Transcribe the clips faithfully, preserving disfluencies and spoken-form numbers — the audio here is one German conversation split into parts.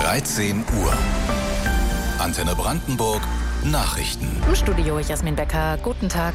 dreizehn Uhr. Antenne Brandenburg Nachrichten. Im Studio Jasmin Becker. Guten Tag.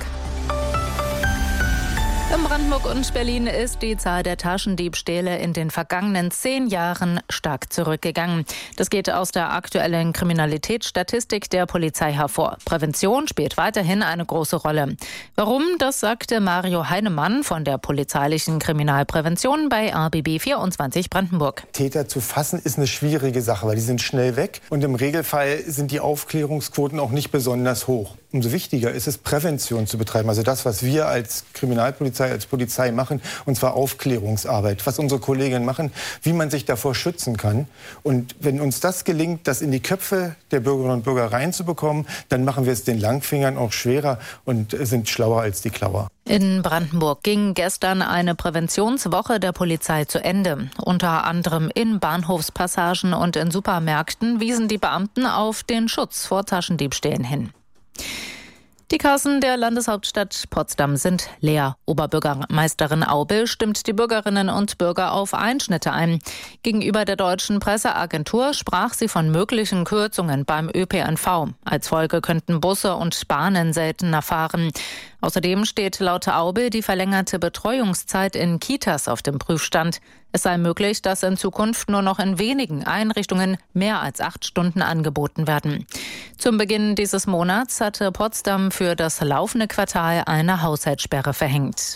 In Brandenburg und Berlin ist die Zahl der Taschendiebstähle in den vergangenen zehn Jahren stark zurückgegangen. Das geht aus der aktuellen Kriminalitätsstatistik der Polizei hervor. Prävention spielt weiterhin eine große Rolle. Warum, das sagte Mario Heinemann von der polizeilichen Kriminalprävention bei R B B vierundzwanzig Brandenburg. Täter zu fassen ist eine schwierige Sache, weil die sind schnell weg und im Regelfall sind die Aufklärungsquoten auch nicht besonders hoch. Umso wichtiger ist es, Prävention zu betreiben. Also das, was wir als Kriminalpolizei, als Polizei machen, und zwar Aufklärungsarbeit. Was unsere Kolleginnen machen, wie man sich davor schützen kann. Und wenn uns das gelingt, das in die Köpfe der Bürgerinnen und Bürger reinzubekommen, dann machen wir es den Langfingern auch schwerer und sind schlauer als die Klauer. In Brandenburg ging gestern eine Präventionswoche der Polizei zu Ende. Unter anderem in Bahnhofspassagen und in Supermärkten wiesen die Beamten auf den Schutz vor Taschendiebstählen hin. Die Kassen der Landeshauptstadt Potsdam sind leer. Oberbürgermeisterin Aubel stimmt die Bürgerinnen und Bürger auf Einschnitte ein. Gegenüber der deutschen Presseagentur sprach sie von möglichen Kürzungen beim Ö P N V. Als Folge könnten Busse und Bahnen seltener fahren. Außerdem steht laut Aubel die verlängerte Betreuungszeit in Kitas auf dem Prüfstand. Es sei möglich, dass in Zukunft nur noch in wenigen Einrichtungen mehr als acht Stunden angeboten werden. Zum Beginn dieses Monats hatte Potsdam für das laufende Quartal eine Haushaltssperre verhängt.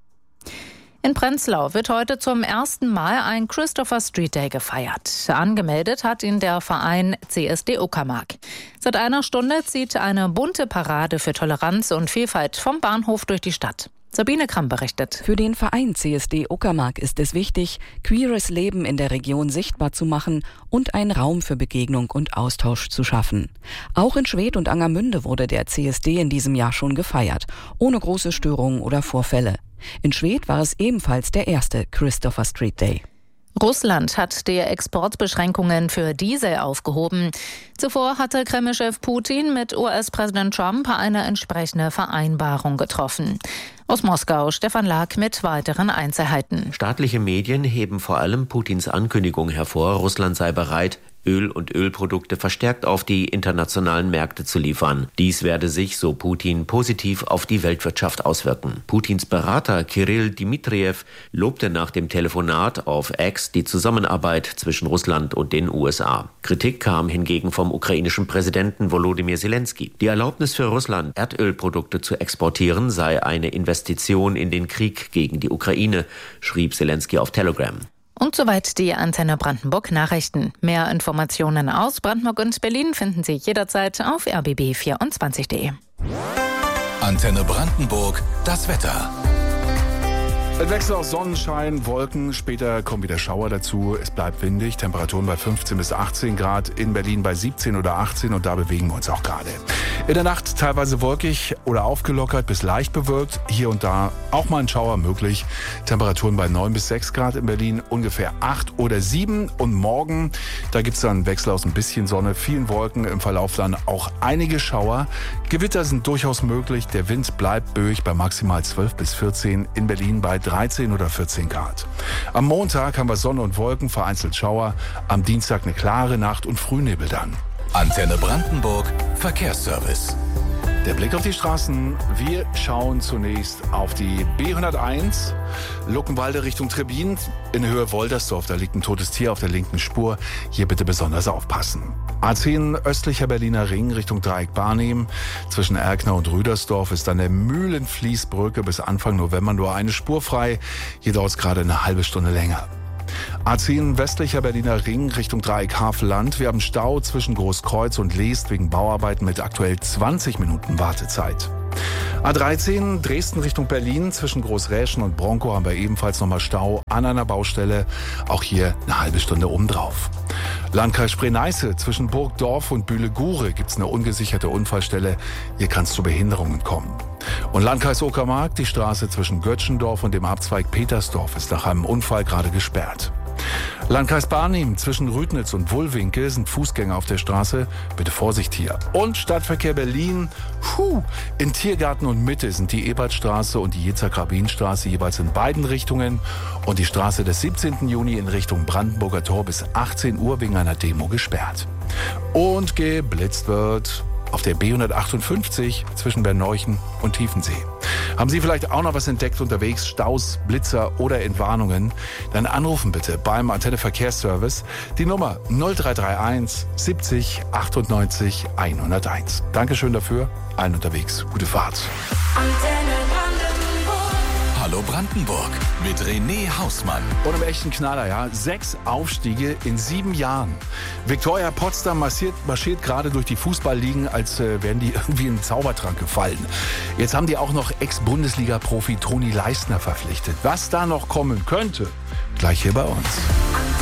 In Prenzlau wird heute zum ersten Mal ein Christopher Street Day gefeiert. Angemeldet hat ihn der Verein C S D Uckermark. Seit einer Stunde zieht eine bunte Parade für Toleranz und Vielfalt vom Bahnhof durch die Stadt. Sabine Kramm berichtet. Für den Verein C S D Uckermark ist es wichtig, queeres Leben in der Region sichtbar zu machen und einen Raum für Begegnung und Austausch zu schaffen. Auch in Schwedt und Angermünde wurde der C S D in diesem Jahr schon gefeiert, ohne große Störungen oder Vorfälle. In Schwedt war es ebenfalls der erste Christopher Street Day. Russland hat die Exportbeschränkungen für Diesel aufgehoben. Zuvor hatte Kreml-Chef Putin mit U S-Präsident Trump eine entsprechende Vereinbarung getroffen. Aus Moskau Stefan Lag mit weiteren Einzelheiten. Staatliche Medien heben vor allem Putins Ankündigung hervor, Russland sei bereit, Öl und Ölprodukte verstärkt auf die internationalen Märkte zu liefern. Dies werde sich, so Putin, positiv auf die Weltwirtschaft auswirken. Putins Berater Kirill Dmitriev lobte nach dem Telefonat auf X die Zusammenarbeit zwischen Russland und den U S A. Kritik kam hingegen vom ukrainischen Präsidenten Volodymyr Zelensky. Die Erlaubnis für Russland, Erdölprodukte zu exportieren, sei eine Investition in den Krieg gegen die Ukraine, schrieb Zelensky auf Telegram. Und soweit die Antenne Brandenburg Nachrichten. Mehr Informationen aus Brandenburg und Berlin finden Sie jederzeit auf r b b vierundzwanzig punkt de. Antenne Brandenburg, das Wetter. Ein Wechsel aus Sonnenschein, Wolken, später kommen wieder Schauer dazu. Es bleibt windig, Temperaturen bei fünfzehn bis achtzehn Grad, in Berlin bei siebzehn oder achtzehn und da bewegen wir uns auch gerade. In der Nacht teilweise wolkig oder aufgelockert bis leicht bewölkt, hier und da auch mal ein Schauer möglich. Temperaturen bei neun bis sechs Grad in Berlin, ungefähr acht oder sieben. Und morgen, da gibt es dann einen Wechsel aus ein bisschen Sonne, vielen Wolken, im Verlauf dann auch einige Schauer. Gewitter sind durchaus möglich, der Wind bleibt böig bei maximal zwölf bis vierzehn, in Berlin bei dreizehn oder vierzehn Grad. Am Montag haben wir Sonne und Wolken, vereinzelt Schauer. Am Dienstag eine klare Nacht und Frühnebel dann. Antenne Brandenburg Verkehrsservice. Der Blick auf die Straßen. Wir schauen zunächst auf die B hunderteins, Luckenwalde Richtung Trebin, in Höhe Woldersdorf. Da liegt ein totes Tier auf der linken Spur. Hier bitte besonders aufpassen. A zehn östlicher Berliner Ring Richtung Dreieck Barnim. Zwischen Erkner und Rüdersdorf ist an der Mühlenfließbrücke bis Anfang November nur eine Spur frei. Hier dauert es gerade eine halbe Stunde länger. A zehn westlicher Berliner Ring Richtung Dreieck Havelland. Wir haben Stau zwischen Großkreuz und Leest wegen Bauarbeiten mit aktuell zwanzig Minuten Wartezeit. A dreizehn Dresden Richtung Berlin zwischen Großräschen und Bronkow haben wir ebenfalls nochmal Stau an einer Baustelle. Auch hier eine halbe Stunde obendrauf. Landkreis Spree-Neiße zwischen Burgdorf und Bühle-Gure gibt es eine ungesicherte Unfallstelle. Hier kann es zu Behinderungen kommen. Und Landkreis Uckermark, die Straße zwischen Götschendorf und dem Abzweig Petersdorf ist nach einem Unfall gerade gesperrt. Landkreis Barnim, zwischen Rüdnitz und Wullwinkel sind Fußgänger auf der Straße. Bitte Vorsicht hier. Und Stadtverkehr Berlin. Puh. In Tiergarten und Mitte sind die Ebertstraße und die Yitzhak-Rabin-Straße jeweils in beiden Richtungen und die Straße des siebzehnten Juni in Richtung Brandenburger Tor bis achtzehn Uhr wegen einer Demo gesperrt. Und geblitzt wird auf der B hundertachtundfünfzig zwischen Berneuchen und Tiefensee. Haben Sie vielleicht auch noch was entdeckt unterwegs, Staus, Blitzer oder Entwarnungen? Dann anrufen bitte beim Antenne Verkehrsservice die Nummer null drei drei eins siebzig achtundneunzig hunderteins. Dankeschön dafür, allen unterwegs. Gute Fahrt. Antenne Brandenburg. Hallo Brandenburg mit René Hausmann. Und im echten Knaller, ja, sechs Aufstiege in sieben Jahren. Viktoria Potsdam marschiert, marschiert gerade durch die Fußballligen, als äh, wären die irgendwie in den Zaubertrank gefallen. Jetzt haben die auch noch Ex-Bundesliga-Profi Toni Leistner verpflichtet. Was da noch kommen könnte, gleich hier bei uns.